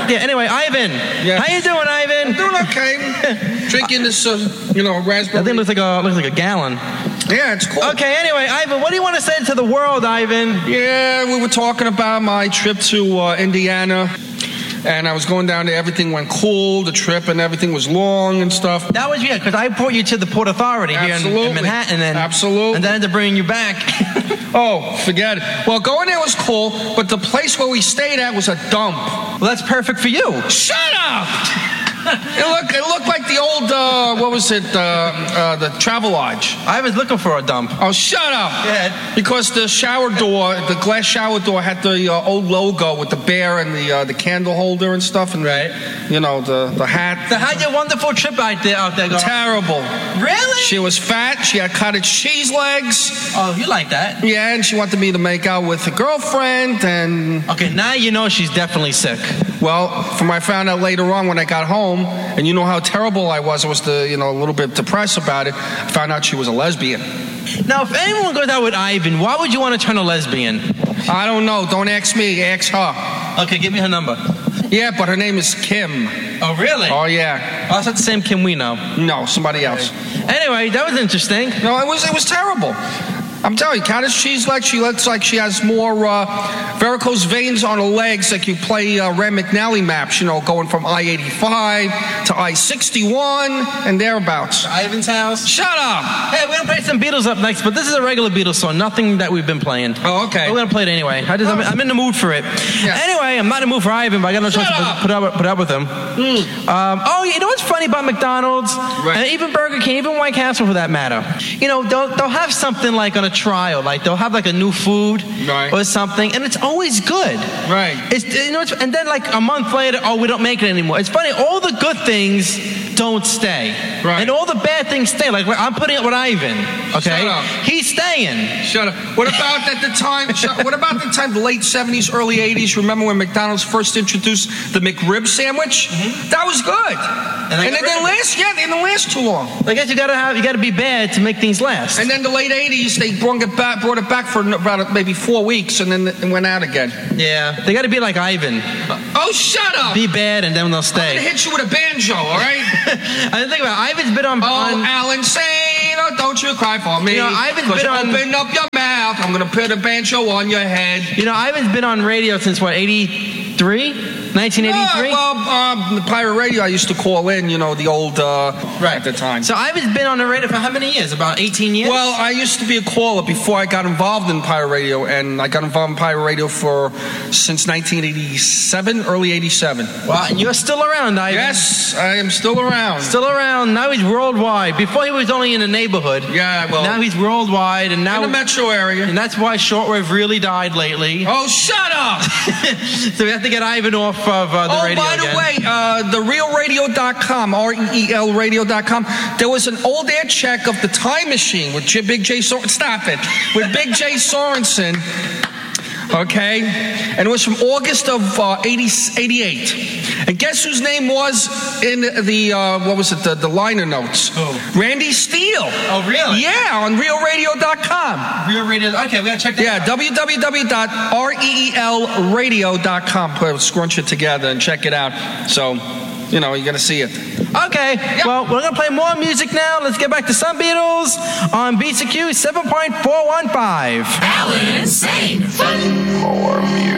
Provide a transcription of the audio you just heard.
idea. Anyway, Ivan. Yeah. How you doing, Ivan? I'm doing okay. Drinking this, raspberry. That thing looks like a gallon. Yeah, it's cool. Okay, anyway, Ivan, what do you want to say to the world, Ivan? Yeah, we were talking about my trip to Indiana. And I was going down there. Everything went cool. The trip and everything was long and stuff. That was because I brought you to the Port Authority here in Manhattan. Absolutely. And then I had to bring you back. Oh, forget it. Well, going there was cool, but the place where we stayed at was a dump. Well, that's perfect for you. Shut up! It looked like the old, the Travel Lodge. I was looking for a dump. Oh, shut up. Yeah. Because the shower door, the glass shower door had the old logo with the bear and the candle holder and stuff. And, right. The hat. So how'd your wonderful trip out there go? Terrible. Really? She was fat. She had cottage cheese legs. Oh, you like that? Yeah, and she wanted me to make out with a girlfriend and... Okay, now you know she's definitely sick. Well, I found out later on when I got home, and you know how terrible I was a little bit depressed about it. I found out she was a lesbian. Now, if anyone goes out with Ivan, why would you want to turn a lesbian? I don't know. Don't ask me. Ask her. Okay, give me her number. Yeah, but her name is Kim. Oh, really? Oh, yeah. Oh, it's not the same Kim we know. No, somebody else. Anyway, that was interesting. No, it was terrible. I'm telling you, cottage cheese legs, she looks like she has more varicose veins on her legs, like you play Rand McNally maps, going from I-85 to I-61 and thereabouts. Ivan's house? Shut up! Hey, we're going to play some Beatles up next, but this is a regular Beatles song, nothing that we've been playing. Oh, okay. We're going to play it anyway. I'm in the mood for it. Yeah. Anyway, I'm not in the mood for Ivan, but I got no choice to put up with him. You know what's funny about McDonald's? Right. And even Burger King, even White Castle for that matter. They'll have something like on a trial, like they'll have like a new food or something, and it's always good. Right. And then like a month later, we don't make it anymore. It's funny, all the good things don't stay. Right. And all the bad things stay. Like I'm putting it with Ivan. Okay? Shut up. He's staying. Shut up. What about the late 70s, early 80s? Remember when McDonald's first introduced the McRib sandwich? Mm-hmm. That was good. And they didn't last too long. I guess you gotta be bad to make things last. And then the late 80s, they brought it back for about maybe 4 weeks, and then it went out again. Yeah, they gotta be like Ivan. Oh, shut up! Be bad, and then they'll stay. I'm gonna hit you with a banjo, all right? I didn't think about it. Ivan's been on... Alan Sane, don't you cry for me. Ivan's been on... Open up your mouth, I'm gonna put a banjo on your head. Ivan's been on radio since, 83? 1983? The pirate radio I used to call in, the old... right at the time. So Ivan's been on the radio for how many years? About 18 years? Well, I used to be a caller before I got involved in pirate radio, and I got involved in pirate radio since 1987, early 87. Wow, and you're still around, Ivan. Yes, I am still around. Still around. Now he's worldwide. Before he was only in the neighborhood. Yeah, well... Now he's worldwide, and now... in the metro area. And that's why shortwave really died lately. Oh, shut up! So we have to get Ivan off of the radio by the way, therealradio.com, REEL radio.com, there was an old air check of the Time Machine with Big J Sorensen. Stop it. With Big J Sorensen. Okay? And it was from August of 88. And guess whose name was in the liner notes? Oh. Randy Steele. Oh, really? Yeah, on realradio.com. Real radio. Okay, we gotta check that out. www.reelradio.com. Scrunch it together and check it out. So, you're gonna see it. Okay, yep. Well, we're gonna play more music now. Let's get back to some Beatles on BCQ 7.415. Alan Sane Fun. More music.